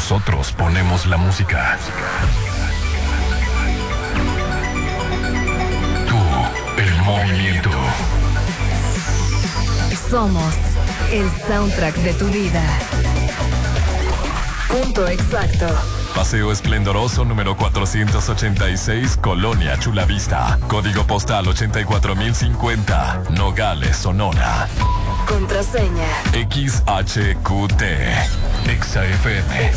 Nosotros ponemos la música. Tú, el movimiento. Somos el soundtrack de tu vida. Punto exacto. Paseo Esplendoroso número 486, Colonia Chulavista. Código postal 84050, Nogales, Sonora. Contraseña XHQT. XFM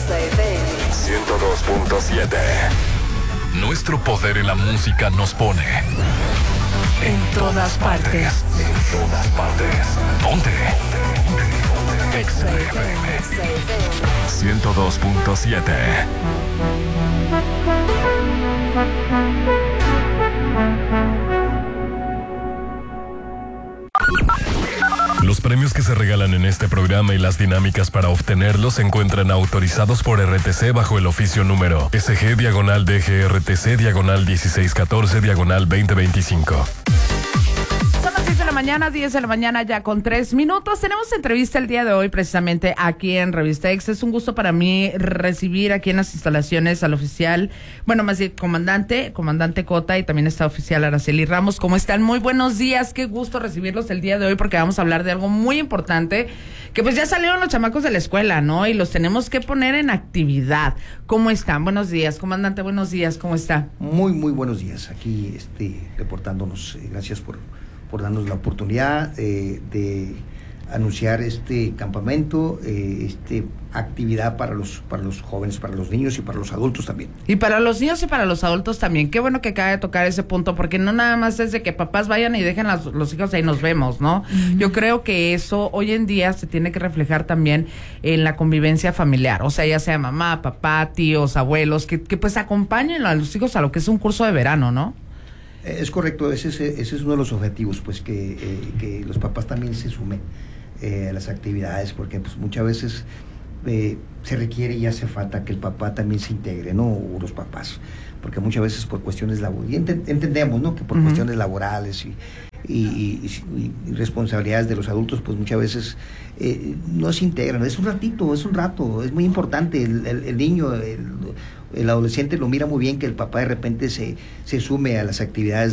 102.7. Nuestro poder en la música nos pone en todas partes. En todas partes. Ponte. XFM 102.7. Los premios que se regalan en este programa y las dinámicas para obtenerlos se encuentran autorizados por RTC bajo el oficio número SG-DGRTC/1614/2025. Son las 6 de la mañana, 10 de la mañana ya con 3 minutos. Tenemos entrevista el día de hoy precisamente aquí en Revista X. Es un gusto para mí recibir aquí en las instalaciones al oficial, bueno, más bien comandante Cota, y también está oficial Araceli Ramos. ¿Cómo están? Muy buenos días, qué gusto recibirlos el día de hoy porque vamos a hablar de algo muy importante, que pues ya salieron los chamacos de la escuela, ¿no? Y los tenemos que poner en actividad. ¿Cómo están? Buenos días, comandante, buenos días, ¿cómo está? Muy buenos días, aquí reportándonos, gracias por darnos la oportunidad de anunciar este campamento, actividad para los jóvenes, para los niños y para los adultos también. Y para los niños y para los adultos también. Qué bueno que acaba de tocar ese punto, porque no nada más es de que papás vayan y dejen los hijos ahí nos vemos, ¿no? Uh-huh. Yo creo que eso hoy en día se tiene que reflejar también en la convivencia familiar, o sea, ya sea mamá, papá, tíos, abuelos, que pues acompañen a los hijos a lo que es un curso de verano, ¿no? Es correcto, ese es uno de los objetivos, pues que los papás también se sumen a las actividades, porque pues muchas veces se requiere y hace falta que el papá también se integre, ¿no? O los papás, porque muchas veces por cuestiones laborales, y entendemos, ¿no? Que por cuestiones laborales y responsabilidades de los adultos, pues muchas veces no se integran. Es un rato, es muy importante. El niño, el adolescente lo mira muy bien que el papá de repente se sume a las actividades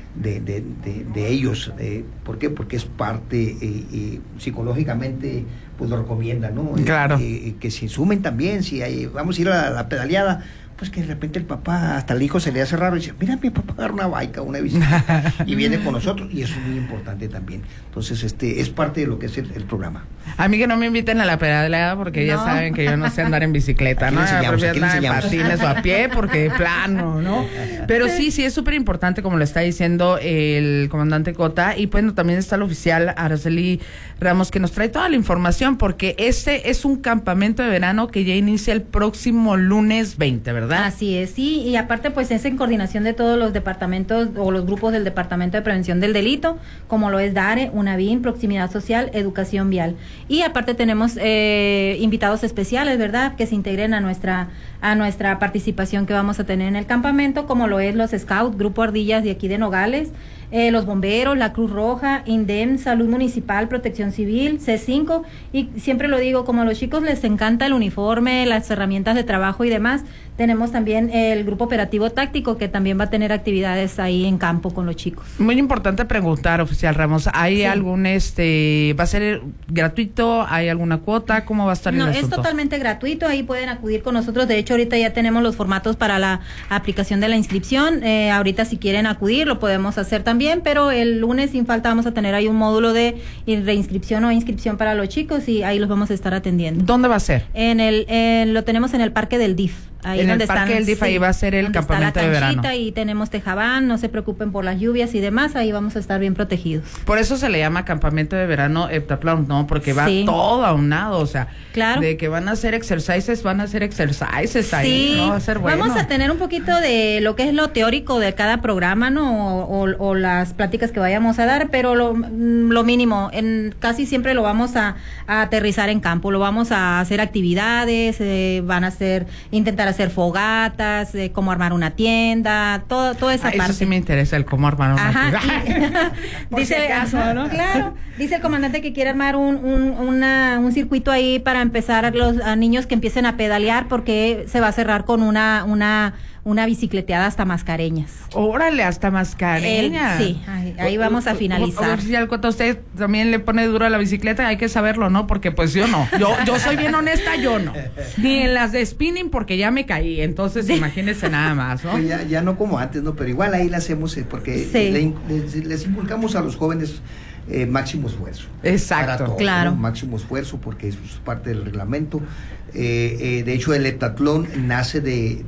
de ellos. ¿Por qué? Porque es parte, psicológicamente pues lo recomienda, ¿no? Claro. Que se sumen también, si vamos a ir a la pedaleada, pues que de repente el papá, hasta el hijo se le hace raro y dice, mira, mi papá agarra una bike, una bicicleta y viene con nosotros, y eso es muy importante también. Entonces es parte de lo que es el programa. A mí que no me inviten a la pedaleada porque ya saben que yo no sé andar en bicicleta, ¿no? Prefiero andar en patines o a pie porque de plano, ¿no? Pero sí es súper importante, como lo está diciendo el comandante Cota, y bueno, también está el oficial Araceli Ramos, que nos trae toda la información, porque este es un campamento de verano que ya inicia el próximo lunes 20, ¿verdad? Así es, sí, y aparte pues es en coordinación de todos los departamentos o los grupos del Departamento de Prevención del Delito, como lo es DARE, UNAVIN, Proximidad Social, Educación Vial. Y aparte tenemos invitados especiales, ¿verdad?, que se integren a nuestra participación que vamos a tener en el campamento, como lo es los Scouts, Grupo Ardillas de aquí de Nogales, los bomberos, la Cruz Roja, INDEM, Salud Municipal, Protección Civil, C5, y siempre lo digo, como a los chicos les encanta el uniforme, las herramientas de trabajo y demás, tenemos también el Grupo Operativo Táctico, que también va a tener actividades ahí en campo con los chicos. Muy importante preguntar, oficial Ramos, ¿hay algún, va a ser gratuito? ¿Hay alguna cuota? ¿Cómo va a estar el asunto? No, es totalmente gratuito, ahí pueden acudir con nosotros. De hecho, ahorita ya tenemos los formatos para la aplicación de la inscripción. Ahorita si quieren acudir, lo podemos hacer también, pero el lunes sin falta vamos a tener ahí un módulo de reinscripción o inscripción para los chicos, y ahí los vamos a estar atendiendo. ¿Dónde va a ser? Lo tenemos en el Parque del DIF. Ahí en el Parque del DIF, ahí va a ser el campamento de verano. Y tenemos tejabán, no se preocupen por las lluvias y demás, ahí vamos a estar bien protegidos. Por eso se le llama campamento de verano Heptaplum, ¿no? Porque va todo aunado, o sea, claro, de que van a hacer exercises ahí, ¿no? Va a ser bueno. Vamos a tener un poquito de lo que es lo teórico de cada programa, ¿no? O las pláticas que vayamos a dar, pero lo mínimo, casi siempre lo vamos a aterrizar en campo, lo vamos a hacer actividades, van a intentar hacer fogatas, de cómo armar una tienda, toda esa parte. Eso sí me interesa, el cómo armar una tienda. Dice, si acaso, ¿no? Claro, dice el comandante que quiere armar un circuito ahí para empezar a niños que empiecen a pedalear, porque se va a cerrar con una bicicleteada hasta Mascareñas. Órale, hasta Mascareñas. Sí, ahí vamos a finalizar. A ver si algo usted también le pone duro a la bicicleta, hay que saberlo, ¿no? Porque pues yo no. Yo soy bien honesta, yo no. Ni en las de spinning, porque ya me caí. Entonces, imagínense nada más, ¿no? Pues ya no como antes, ¿no? Pero igual ahí la hacemos porque les inculcamos a los jóvenes máximo esfuerzo. Exacto. Para todo, claro. ¿no? Máximo esfuerzo, porque eso es parte del reglamento. De hecho, el heptatlón nace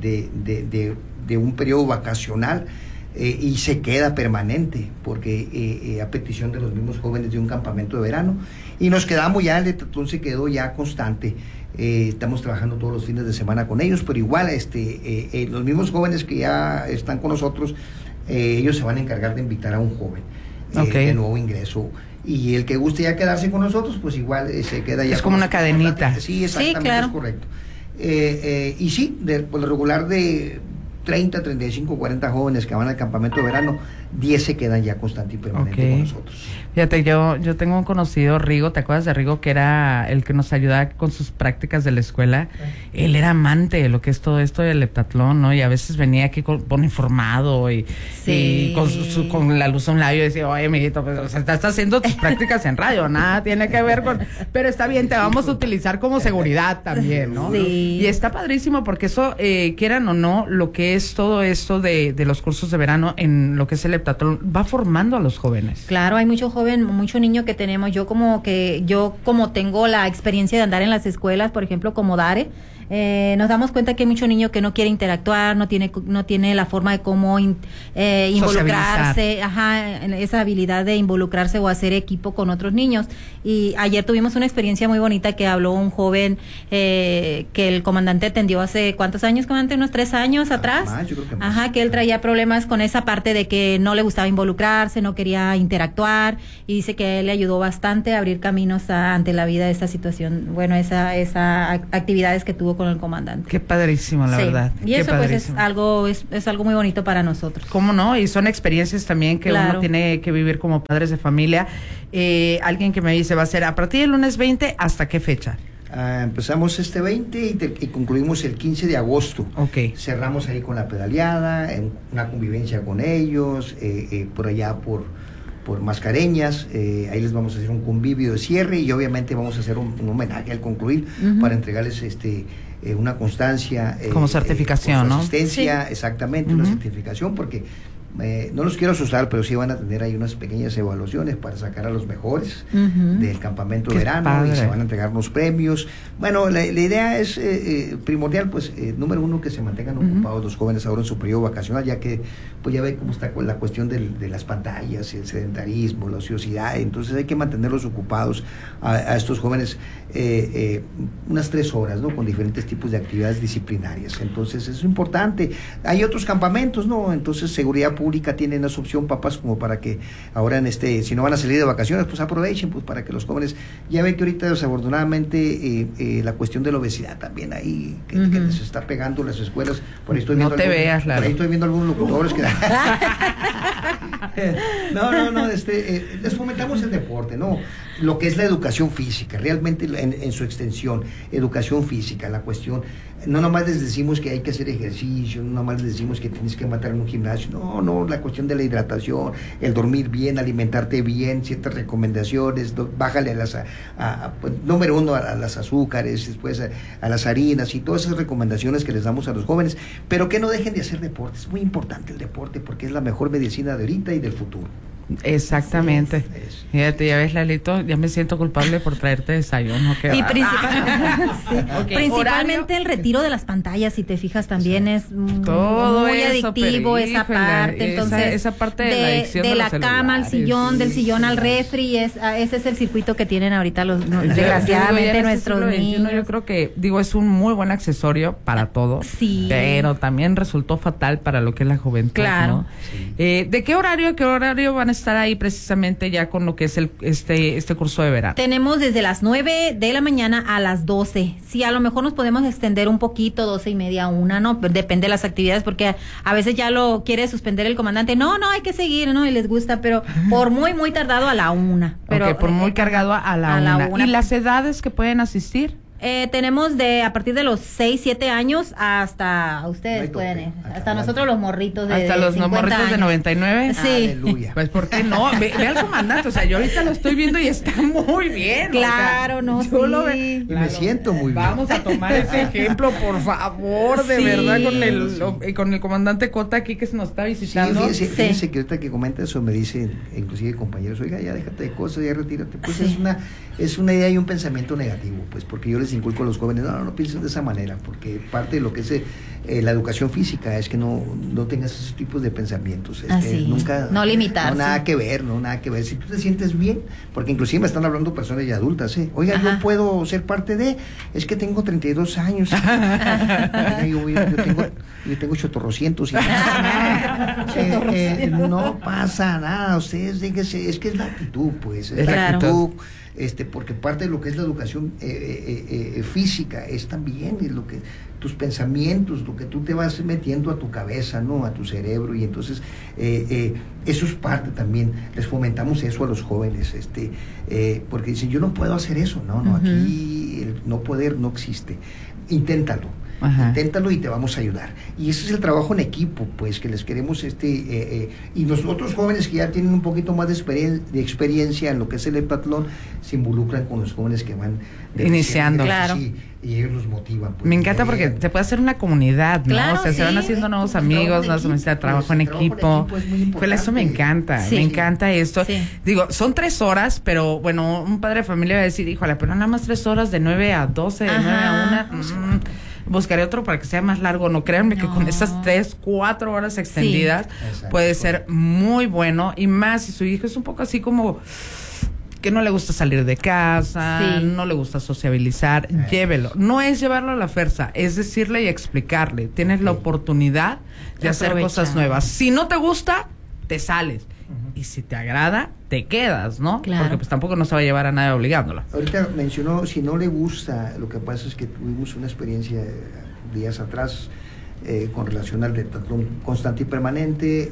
de un periodo vacacional y se queda permanente, porque a petición de los mismos jóvenes de un campamento de verano, y nos quedamos ya, el heptatlón se quedó ya constante. Estamos trabajando todos los fines de semana con ellos, pero igual los mismos jóvenes que ya están con nosotros, ellos se van a encargar de invitar a un joven de nuevo ingreso. Y el que guste ya quedarse con nosotros, pues igual se queda ya. Es como una cadenita. Sí, exactamente, sí, claro. Es correcto. Y sí, por lo regular de 30, 35, 40 jóvenes que van al campamento de verano, 10 se quedan ya constante y permanente con nosotros. Fíjate, yo tengo un conocido, Rigo, ¿te acuerdas de Rigo? Que era el que nos ayudaba con sus prácticas de la escuela. Él era amante de lo que es todo esto del heptatlón, ¿no? Y a veces venía aquí con informado y con la luz a un labio y decía, oye, mijito, pues, o sea, estás haciendo tus prácticas en radio, nada tiene que ver con... Pero está bien, te vamos a utilizar como seguridad también, ¿no? Sí. Y está padrísimo porque eso, quieran o no, lo que es todo esto de los cursos de verano en lo que es el heptatlón, va formando a los jóvenes. Claro, hay mucho niño que tenemos. Yo como tengo la experiencia de andar en las escuelas, por ejemplo, como Dare, nos damos cuenta que hay mucho niño que no quiere interactuar, no tiene la forma de cómo involucrarse, esa habilidad de involucrarse o hacer equipo con otros niños. Y ayer tuvimos una experiencia muy bonita que habló un joven que el comandante atendió hace ¿cuántos años, comandante? Unos 3 años atrás. Más, yo creo que más. Que él traía problemas con esa parte de que no le gustaba involucrarse, no quería interactuar, y dice que él le ayudó bastante a abrir caminos ante la vida de esta situación, bueno, esa actividades que tuvo con el comandante. Qué padrísimo, la verdad. Y Qué eso padrísimo. pues es algo muy bonito para nosotros. ¿Cómo no? Y son experiencias también que Claro. uno tiene que vivir como padres de familia. Alguien que me dice, va a ser a partir del lunes 20, ¿hasta qué fecha? Empezamos este 20 y concluimos el 15 de agosto. Ok. Cerramos ahí con la pedaleada, una convivencia con ellos, por allá por Mascareñas, ahí les vamos a hacer un convivio de cierre y obviamente vamos a hacer un homenaje al concluir para entregarles una constancia. Como certificación, ¿no? Asistencia, Sí. Exactamente, una certificación, porque no los quiero asustar, pero sí van a tener ahí unas pequeñas evaluaciones para sacar a los mejores del campamento de verano, padre. y se van a entregar unos premios. Bueno, la idea es primordial, pues, número uno, que se mantengan ocupados los jóvenes ahora en su periodo vacacional, ya que, pues, ya ve cómo está la cuestión de las pantallas, el sedentarismo, la ociosidad. Entonces hay que mantenerlos ocupados a estos jóvenes unas 3 horas, ¿no? Con diferentes tipos de actividades disciplinarias. Entonces eso es importante. Hay otros campamentos, ¿no? Entonces seguridad pública tiene esa opción, papás, como para que ahora si no van a salir de vacaciones, pues aprovechen, pues, para que los jóvenes, ya ven que ahorita desafortunadamente la cuestión de la obesidad también ahí que les está pegando las escuelas. Por ahí estoy viendo por ahí estoy viendo algunos locutores que les fomentamos el deporte, ¿no? Lo que es la educación física, realmente en su extensión, educación física, la cuestión, no nomás les decimos que hay que hacer ejercicio, no nomás les decimos que tienes que matar en un gimnasio, no, la cuestión de la hidratación, el dormir bien, alimentarte bien, ciertas recomendaciones, bájale pues, número 1 a las azúcares, después a las harinas y todas esas recomendaciones que les damos a los jóvenes, pero que no dejen de hacer deporte. Es muy importante el deporte porque es la mejor medicina de ahorita y del futuro. Exactamente. Fíjate, ya ves, Lalito, ya me siento culpable por traerte desayuno. Y principalmente el retiro de las pantallas, si te fijas, también es todo muy eso, adictivo, pero, esa parte. Entonces, esa parte de la adicción de la los cama al sillón, del sillón al refri, ese es el circuito que tienen ahorita desgraciadamente nuestros niños. Yo creo que, es un muy buen accesorio para todos, pero también resultó fatal para lo que es la juventud. Claro. ¿no? ¿De qué horario van a estar ahí precisamente ya con lo que es este curso de verano? Tenemos desde las 9 de la mañana a las 12. Sí, a lo mejor nos podemos extender un poquito, 12:30, 1, ¿no? Depende de las actividades, porque a veces ya lo quiere suspender el comandante. No, hay que seguir, ¿no? Y les gusta, pero por muy tardado a la 1. Pero, por muy cargado a la 1. ¿Y las edades que pueden asistir? Tenemos a partir de los 6, 7 años hasta ustedes pueden ir. Hasta nosotros los morritos de hasta los 50 morritos años. de 99. Sí. Aleluya. Pues ¿por qué no? Ve al comandante, o sea, yo ahorita lo estoy viendo y está muy bien. Claro, o sea, yo lo veo. Y me siento muy bien. Vamos a tomar ese ejemplo, por favor, de verdad, con el comandante Cota aquí que se nos está visitando. Sí, fíjese que ahorita que comenta eso me dicen, inclusive compañeros, oiga, ya déjate de cosas, ya retírate. Pues es una idea y un pensamiento negativo, pues, porque yo les inculco a los jóvenes, no piensen de esa manera, porque parte de lo que es la educación física es que no tengas esos tipos de pensamientos, nunca, no limitarse, nada que ver, si tú te sientes bien, porque inclusive me están hablando personas ya adultas, oiga, yo puedo ser parte es que tengo 32 años, oiga, yo tengo 800 no pasa nada, ustedes díganse, es que es la actitud, pues, es la actitud. Porque parte de lo que es la educación física es también lo que tus pensamientos, lo que tú te vas metiendo a tu cabeza, ¿no? A tu cerebro, y entonces eso es parte también, les fomentamos eso a los jóvenes, porque dicen, yo no puedo hacer eso, no, aquí el no poder no existe, inténtalo. Inténtalo y te vamos a ayudar. Y ese es el trabajo en equipo, pues, que les queremos y nosotros jóvenes que ya tienen un poquito más de experiencia en lo que es el heptatlón, se involucran con los jóvenes que van iniciando. Claro. Sí, y ellos los motivan. Pues, me encanta porque se puede hacer una comunidad, ¿no? Claro, o sea, se van haciendo nuevos amigos, nuevas amistades, trabajo en equipo. Pues eso me encanta, me encanta esto. Sí. Digo, son 3 horas, pero bueno, un padre de familia va a decir, híjole, pero nada más 3 horas de 9 a 12, de 9 a 1. Buscaré otro para que sea más largo. No, créanme que con esas 3-4 horas extendidas puede ser muy bueno, y más si su hijo es un poco así como que no le gusta salir de casa, no le gusta sociabilizar, llévelo. No es llevarlo a la fuerza, es decirle y explicarle. Tienes la oportunidad de hacer cosas nuevas. Si no te gusta, te sales. Y si te agrada, te quedas, ¿no? Claro. Porque pues tampoco no se va a llevar a nadie obligándolo. Ahorita mencionó, si no le gusta, lo que pasa es que tuvimos una experiencia días atrás con relación al heptatlón constante y permanente.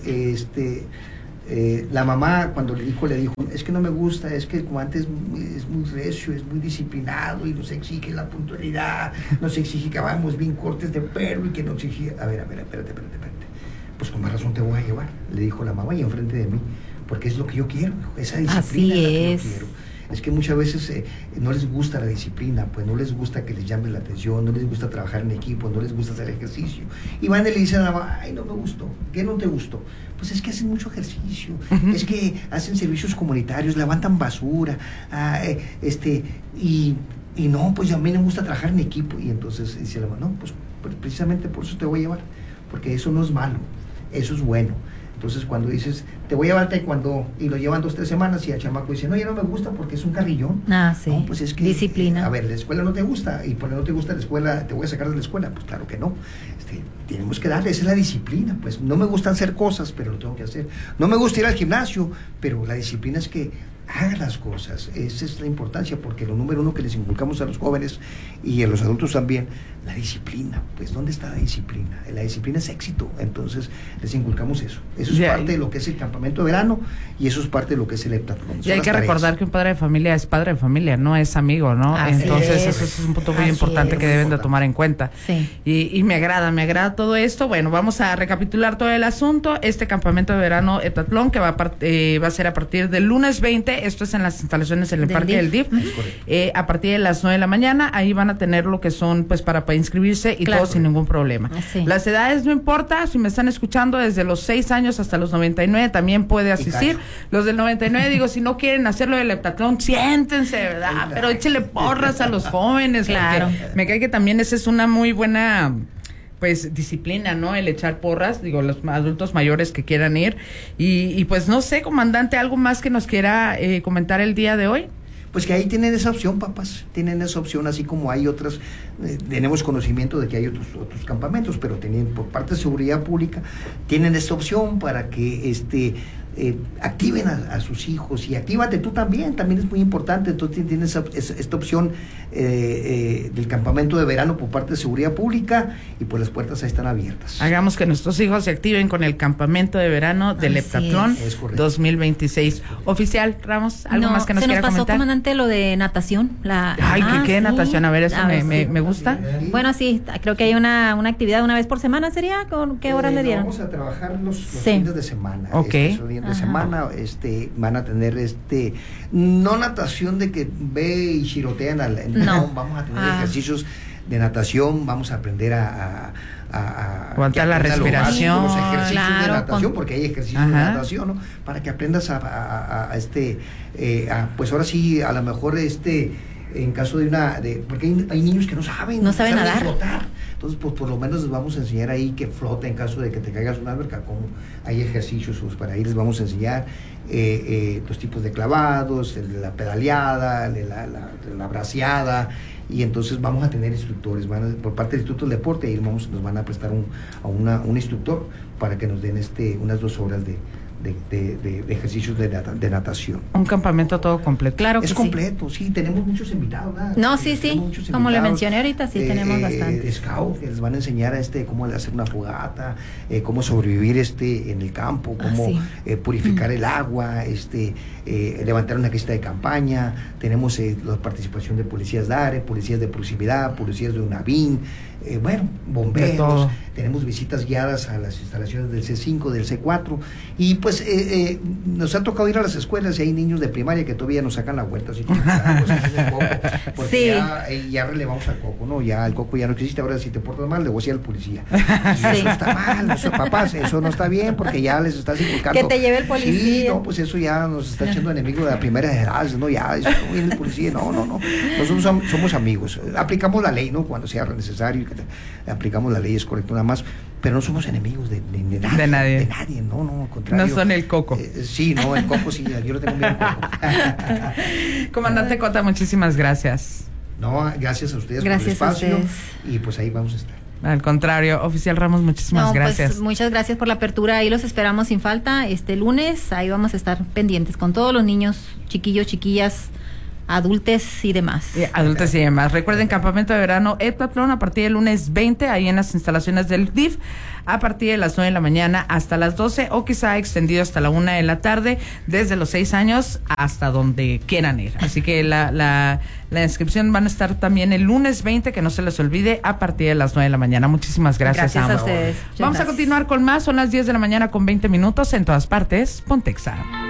La mamá, cuando el hijo le dijo, es que no me gusta, es que el comandante es muy recio, es muy disciplinado y nos exige la puntualidad, nos exige que vamos bien cortes de pelo y que nos exige... A ver, espérate. Pues con más razón te voy a llevar, le dijo la mamá y enfrente de mí, porque es lo que yo quiero, esa disciplina así es la que es. yo quiero. Es que muchas veces no les gusta la disciplina, pues no les gusta que les llame la atención, no les gusta trabajar en equipo, no les gusta hacer ejercicio. Y van y le dicen a la mamá, ay, no me gustó. ¿Qué no te gustó? Pues es que hacen mucho ejercicio, es que hacen servicios comunitarios, levantan basura, y no, pues a mí me gusta trabajar en equipo. Y entonces dice la mamá, no, pues precisamente por eso te voy a llevar, porque eso no es malo, eso es bueno. Entonces cuando dices, te voy a llevar taekwondo y lo llevan 2-3 semanas y el chamaco dice, no, ya no me gusta porque es un carrillón. Sí. No, pues es que, disciplina. A ver, la escuela no te gusta y por no te gusta la escuela, te voy a sacar de la escuela. Pues claro que no. Tenemos que darle, esa es la disciplina. Pues no me gusta hacer cosas, pero lo tengo que hacer. No me gusta ir al gimnasio, pero la disciplina es que haga las cosas. Esa es la importancia, porque lo número uno que les inculcamos a los jóvenes y a los adultos también, la disciplina. Pues ¿dónde está la disciplina? La disciplina es éxito. Entonces les inculcamos eso. Eso es parte de lo que es el campamento de verano y eso es parte de lo que es el heptatlón. Y hay que recordar que un padre de familia es padre de familia, no es amigo, ¿no? Entonces eso es un punto muy importante que deben de tomar en cuenta. Sí. Y me agrada todo esto. Bueno, vamos a recapitular todo el asunto. Este campamento de verano heptatlón que va a ser a partir del lunes 20. Esto es en las instalaciones en el Parque del DIF. A partir de las 9 de la mañana, ahí van a tener lo que son, pues, para inscribirse y todo sin ningún problema. Las edades no importa, si me están escuchando, desde los 6 años hasta los 99 también puede asistir. Los del 99, digo, si no quieren hacerlo del heptatlón, siéntense, ¿verdad? Pero échele porras a los jóvenes. Claro. Me cae que también esa es una muy buena... pues disciplina, ¿no? El echar porras, digo, los adultos mayores que quieran ir. Y pues no sé, comandante, ¿algo más que nos quiera comentar el día de hoy? Pues que ahí tienen esa opción, papás, tienen esa opción, así como hay otras, tenemos conocimiento de que hay otros campamentos, pero por parte de seguridad pública, tienen esta opción para que activen a sus hijos y actívate tú también es muy importante. Entonces tienes esta opción del campamento de verano por parte de Seguridad Pública y pues las puertas ahí están abiertas. Hagamos que nuestros hijos se activen con el campamento de verano del Heptatlón 2026. Oficial Ramos, ¿algo más que nos quiera comentar? Se nos pasó, comandante, lo de natación. ¿Qué natación? A ver, eso me gusta. Bueno, sí, creo que hay una actividad una vez por semana, ¿sería? ¿Con qué horas le dieron? Vamos a trabajar los fines de semana. Okay. De semana van a tener no natación de que ve y chirotean no, vamos a tener ejercicios de natación, vamos a aprender a aguantar la respiración, los ejercicios de natación, porque hay ejercicios de natación, ¿no? Para que aprendas pues ahora sí, a lo mejor en caso porque hay niños que no saben nadar, flotar. Entonces, pues por lo menos les vamos a enseñar ahí que flota en caso de que te caigas una alberca, como hay ejercicios, pues para ahí les vamos a enseñar los tipos de clavados, la pedaleada, la braceada, y entonces vamos a tener instructores, por parte del Instituto del Deporte, ahí nos van a prestar un instructor para que nos den unas 2 horas de ejercicios de natación. Un campamento todo completo. Claro que es completo, sí, tenemos muchos invitados, ¿verdad? No, sí, como le mencioné ahorita, sí, tenemos bastante. Scout, que les van a enseñar cómo hacer una fogata, cómo sobrevivir en el campo, cómo purificar el agua, levantar una casita de campaña. Tenemos la participación de policías DARE, policías de proximidad, policías de UNAVIN, bomberos. Tenemos visitas guiadas a las instalaciones del C5, del C4, y pues nos ha tocado ir a las escuelas y hay niños de primaria que todavía nos sacan la vuelta, así porque ya relevamos al coco, ¿no? Ya el coco ya no existe, ahora si te portas mal le voy a decir al policía. Y eso está mal, papás, eso no está bien, porque ya les estás inculcando. Que te lleve el policía. Sí, no, pues eso ya nos está echando enemigo de la primera edad, ¿no? Ya, eso no viene el policía, no. Nosotros somos amigos, aplicamos la ley, ¿no? Cuando sea necesario, aplicamos la ley, es correcto, nada más, pero no somos enemigos de nadie. De nadie, no, al contrario. No son el coco. Sí, no, el coco sí, yo lo tengo bien coco. Comandante Cota, muchísimas gracias. No, gracias a ustedes por el espacio, y pues ahí vamos a estar. Al contrario, oficial Ramos, muchísimas gracias. Pues, muchas gracias por la apertura, ahí los esperamos sin falta, lunes, ahí vamos a estar pendientes con todos los niños, chiquillos, chiquillas, adultos y demás. Recuerden, campamento de verano Heptatlón a partir del lunes 20, ahí en las instalaciones del DIF, a partir de las 9 de la mañana hasta las 12, o quizá extendido hasta la 1 de la tarde, desde los 6 años hasta donde quieran ir. Así que la inscripción van a estar también el lunes 20, que no se les olvide, a partir de las 9 de la mañana. Muchísimas gracias a ustedes. Vamos a continuar con más, son las 10 de la mañana con 20 minutos, en todas partes, Pontexa.